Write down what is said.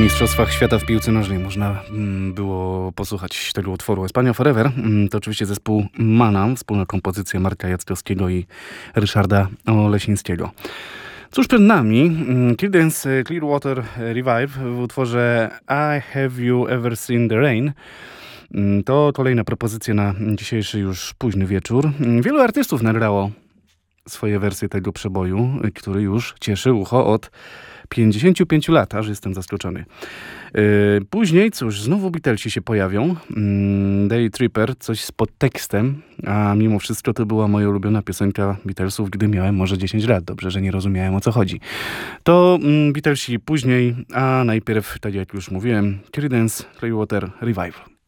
Mistrzostwach Świata w piłce nożnej można było posłuchać tego utworu. Espania Forever to oczywiście zespół Mana, wspólna kompozycja Marka Jackowskiego i Ryszarda Olesińskiego. Cóż przed nami? Creedence Clearwater Revive w utworze I Have You Ever Seen the Rain. To kolejna propozycja na dzisiejszy już późny wieczór. Wielu artystów nagrało swoje wersje tego przeboju, który już cieszy ucho od 55 lat, aż jestem zaskoczony. Później, cóż, znowu Beatlesi się pojawią. Day Tripper, coś z podtekstem, a mimo wszystko to była moja ulubiona piosenka Beatlesów, gdy miałem może 10 lat. Dobrze, że nie rozumiałem, o co chodzi. To Beatlesi później, a najpierw, tak jak już mówiłem, Creedence Clearwater Revival.